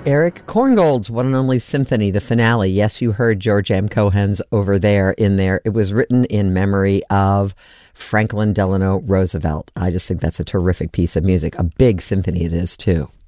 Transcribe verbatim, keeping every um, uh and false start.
Erich Korngold's One and Only Symphony, the finale. Yes, you heard George M. Cohan's Over There in there. It was written in memory of Franklin Delano Roosevelt. I just think that's a terrific piece of music. A big symphony it is, too.